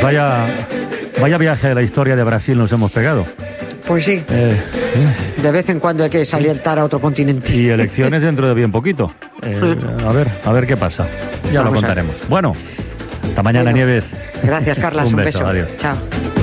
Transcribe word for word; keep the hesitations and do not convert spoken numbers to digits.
vaya, vaya viaje de la historia de Brasil nos hemos pegado. Pues sí. Eh, eh. De vez en cuando hay que saltar a otro continente. Y elecciones dentro de bien poquito. Eh, a ver, a ver qué pasa. Ya Vamos lo contaremos. Bueno, hasta mañana, bueno, Nieves. Gracias, Carlas. un, un beso. beso. Adiós. Chao.